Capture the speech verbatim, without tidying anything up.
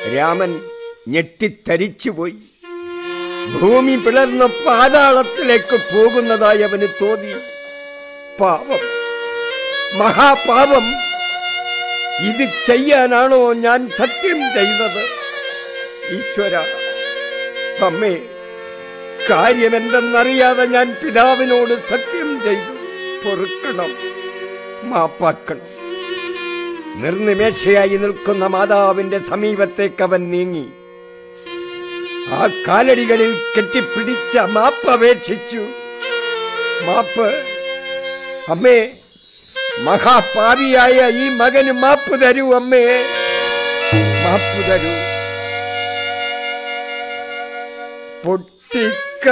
രാമൻ ഞെട്ടിത്തരിച്ചുപോയി. ഭൂമി പിളർന്ന് പാതാളത്തിലേക്ക് പോകുന്നതായി അവന് തോന്നി. പാപം, മഹാപാപം! ഇത് ചെയ്യാനാണോ ഞാൻ സത്യം ചെയ്തത്? ഈശ്വര, അമ്മേ, കാര്യമെന്തെന്നറിയാതെ ഞാൻ പിതാവിനോട് സത്യം ചെയ്തു. പൊറുക്കണം, മാപ്പാക്കണം. നിർനിമേഷയായി നിൽക്കുന്ന മാതാവിന്റെ സമീപത്തേക്ക് അവൻ നീങ്ങി. ആ കാലടികളിൽ കെട്ടിപ്പിടിച്ച മാപ്പ് അപേക്ഷിച്ചു. മാപ്പ്, അമ്മേ, മഹാപാപിയായ ഈ മകന് മാപ്പ് തരൂ അമ്മേ, മാപ്പ് തരൂ. പൊട്ടി